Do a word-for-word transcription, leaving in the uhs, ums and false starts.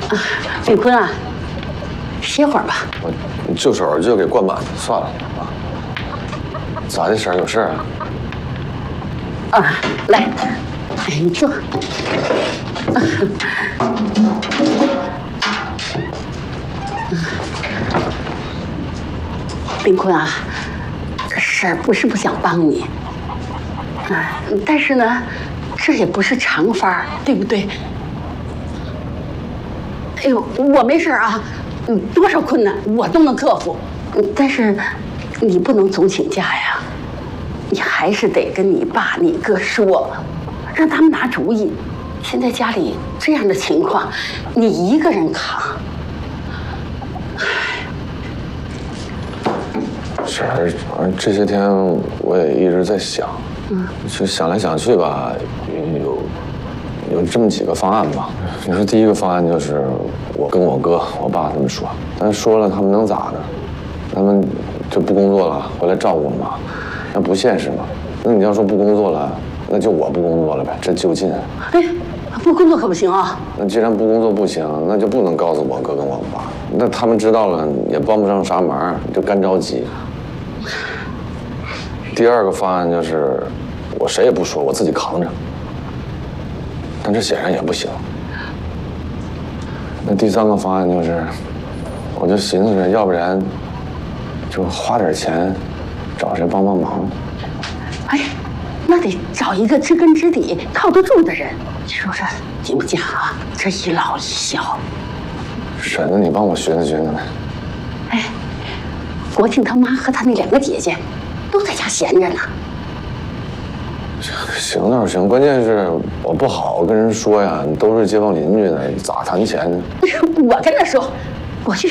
炳坤啊，歇会儿吧。 我就手就给灌满了，算了啊。咋的，婶儿有事儿啊？ 啊，来，哎，你坐。炳坤啊，婶儿不是不想帮你，啊，但是呢，这也不是常法，对不对？哎呦，我没事啊，嗯，多少困难我都能克服，但是你不能总请假呀，你还是得跟你爸、你哥说，让他们拿主意。现在家里这样的情况，你一个人扛。 婶儿，这些天我也一直在想，嗯，就想来想去吧，有有这么几个方案吧。你说第一个方案就是我跟我哥、我爸他们说，但说了他们能咋的？他们就不工作了，回来照顾我妈，那不现实嘛。那你要说不工作了，那就我不工作了呗，这就近。 哎，不工作可不行啊。 那既然不工作不行，那就不能告诉我哥跟我爸，那他们知道了也帮不上啥忙，就干着急。第二个方案就是我谁也不说，我自己扛着，但这显然也不行。那第三个方案就是，我就寻思着，要不然就花点钱，找谁帮帮忙。 哎，那得找一个知根知底、靠得住的人。你说说，你们家啊，这一老一小。 婶子，你帮我寻思寻思呗。 哎，国庆他妈和他那两个姐姐都在家闲着呢。 行倒是行，关键是我不好跟人说呀，都是街坊邻居的，咋谈钱呢？ 我跟他说，我去